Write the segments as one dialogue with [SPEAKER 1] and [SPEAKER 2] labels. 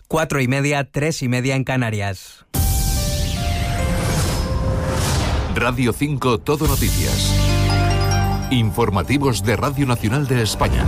[SPEAKER 1] 4:30, 3:30 en Canarias.
[SPEAKER 2] Radio 5 Todo Noticias. Informativos de Radio Nacional de España.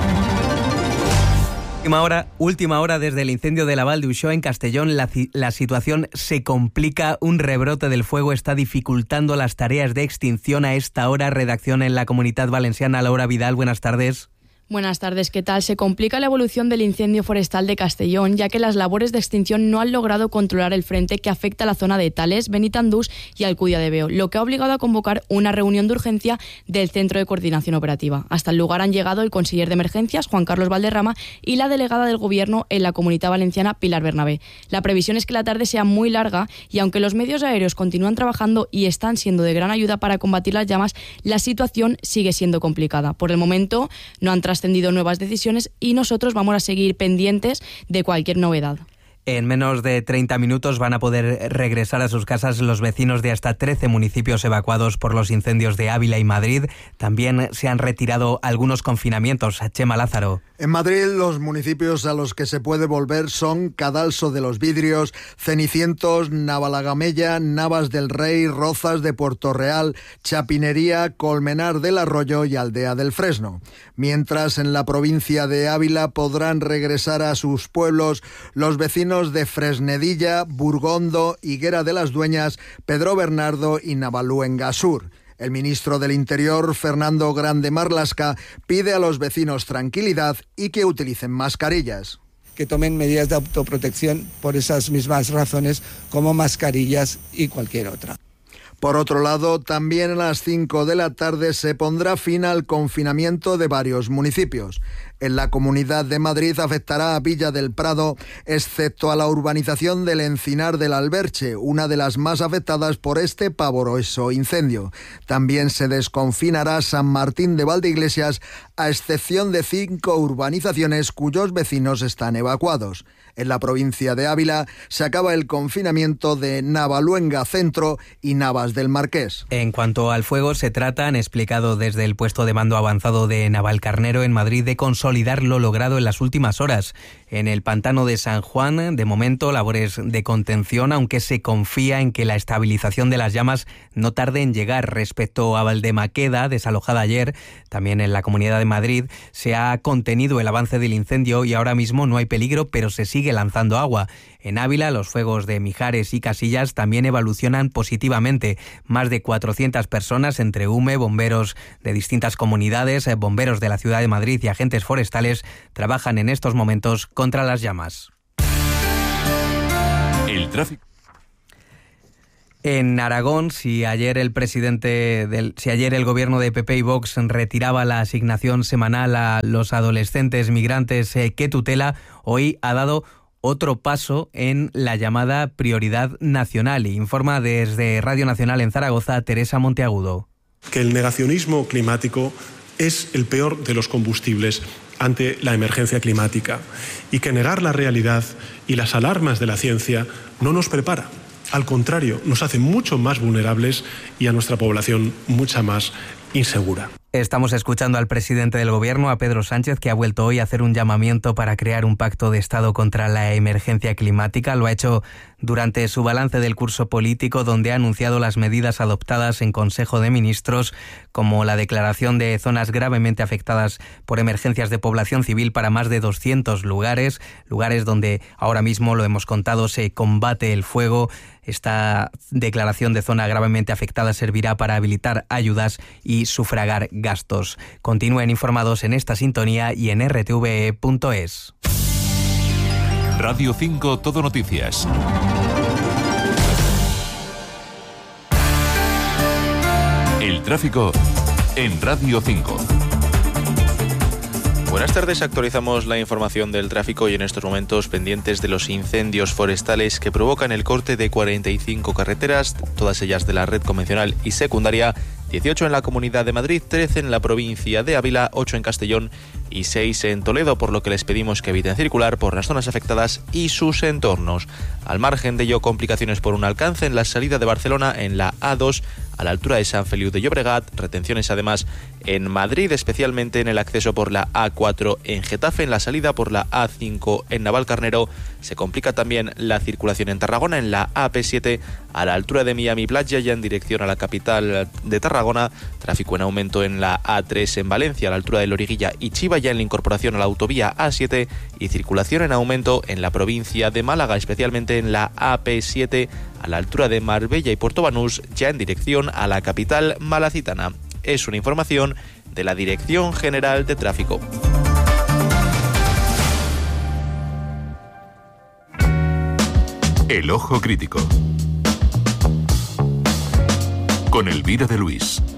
[SPEAKER 1] Última hora desde el incendio de la Val d'Uixó en Castellón. La situación se complica. Un rebrote del fuego está dificultando las tareas de extinción a esta hora. Redacción en la Comunitat Valenciana. Laura Vidal, buenas tardes.
[SPEAKER 3] Buenas tardes, ¿qué tal? Se complica la evolución del incendio forestal de Castellón, ya que las labores de extinción no han logrado controlar el frente que afecta a la zona de Tales, Benitandús y Alcudia de Veo, lo que ha obligado a convocar una reunión de urgencia del Centro de Coordinación Operativa. Hasta el lugar han llegado el conseller de Emergencias, Juan Carlos Valderrama, y la delegada del Gobierno en la Comunitat Valenciana, Pilar Bernabé. La previsión es que la tarde sea muy larga y aunque los medios aéreos continúan trabajando y están siendo de gran ayuda para combatir las llamas, la situación sigue siendo complicada. Por el momento no han trascendido nuevas decisiones y nosotros vamos a seguir pendientes de cualquier novedad.
[SPEAKER 1] En menos de 30 minutos van a poder regresar a sus casas los vecinos de hasta 13 municipios evacuados por los incendios de Ávila y Madrid. También se han retirado algunos confinamientos. Chema Lázaro.
[SPEAKER 4] En Madrid, los municipios a los que se puede volver son Cadalso de los Vidrios, Cenicientos, Navalagamella, Navas del Rey, Rozas de Puerto Real, Chapinería, Colmenar del Arroyo y Aldea del Fresno. Mientras, en la provincia de Ávila podrán regresar a sus pueblos los vecinos de Fresnedilla, Burgondo, Higuera de las Dueñas, Pedro Bernardo y Navaluenga Sur. El ministro del Interior, Fernando Grande Marlaska, pide a los vecinos tranquilidad y que utilicen mascarillas.
[SPEAKER 5] Que tomen medidas de autoprotección por esas mismas razones, como mascarillas y cualquier otra.
[SPEAKER 4] Por otro lado, también a las 5 de la tarde se pondrá fin al confinamiento de varios municipios. En la Comunidad de Madrid afectará a Villa del Prado, excepto a la urbanización del Encinar del Alberche, una de las más afectadas por este pavoroso incendio. También se desconfinará San Martín de Valdeiglesias, a excepción de 5 urbanizaciones cuyos vecinos están evacuados. En la provincia de Ávila se acaba el confinamiento de Navaluenga Centro y Navas del Marqués.
[SPEAKER 1] En cuanto al fuego, se trata, han explicado desde el puesto de mando avanzado de Navalcarnero en Madrid, de consolidar lo logrado en las últimas horas. En el pantano de San Juan, de momento, labores de contención, aunque se confía en que la estabilización de las llamas no tarde en llegar. Respecto a Valdemaqueda, desalojada ayer, también en la Comunidad de Madrid, se ha contenido el avance del incendio y ahora mismo no hay peligro, pero se sigue lanzando agua. En Ávila, los fuegos de Mijares y Casillas también evolucionan positivamente. Más de 400 personas, entre UME, bomberos de distintas comunidades, bomberos de la Ciudad de Madrid y agentes forestales, trabajan en estos momentos contra las llamas.
[SPEAKER 2] El tráfico.
[SPEAKER 1] En Aragón, si ayer el gobierno de PP y Vox retiraba la asignación semanal a los adolescentes migrantes que tutela, hoy ha dado otro paso en la llamada prioridad nacional. Informa desde Radio Nacional en Zaragoza, Teresa Monteagudo.
[SPEAKER 6] Que el negacionismo climático es el peor de los combustibles ante la emergencia climática y que negar la realidad y las alarmas de la ciencia no nos prepara. Al contrario, nos hace mucho más vulnerables y a nuestra población mucha más insegura.
[SPEAKER 1] Estamos escuchando al presidente del Gobierno, a Pedro Sánchez, que ha vuelto hoy a hacer un llamamiento para crear un pacto de Estado contra la emergencia climática. Lo ha hecho durante su balance del curso político, donde ha anunciado las medidas adoptadas en Consejo de Ministros, como la declaración de zonas gravemente afectadas por emergencias de población civil para más de 200 lugares donde ahora mismo, lo hemos contado, se combate el fuego. Esta declaración de zona gravemente afectada servirá para habilitar ayudas y sufragar gastos. Continúen informados en esta sintonía y en rtve.es.
[SPEAKER 2] Radio 5 Todo Noticias. El tráfico en Radio 5.
[SPEAKER 7] Buenas tardes, actualizamos la información del tráfico y en estos momentos pendientes de los incendios forestales que provocan el corte de 45 carreteras, todas ellas de la red convencional y secundaria, 18 en la Comunidad de Madrid, 13 en la provincia de Ávila, 8 en Castellón y 6 en Toledo, por lo que les pedimos que eviten circular por las zonas afectadas y sus entornos. Al margen de ello, complicaciones por un alcance en la salida de Barcelona en la A2 a la altura de Sant Feliu de Llobregat, retenciones además en Madrid, especialmente en el acceso por la A4 en Getafe, en la salida por la A5 en Navalcarnero. Se complica también la circulación en Tarragona en la AP7 a la altura de Miami Platja, ya en dirección a la capital de Tarragona. Tráfico en aumento en la A3 en Valencia a la altura de Loriguilla y Chiva, ya en la incorporación a la autovía A7, y circulación en aumento en la provincia de Málaga, especialmente en la AP7 a la altura de Marbella y Puerto Banús, ya en dirección a la capital malacitana. Es una información de la Dirección General de Tráfico.
[SPEAKER 2] El Ojo Crítico con Elvira de Luis.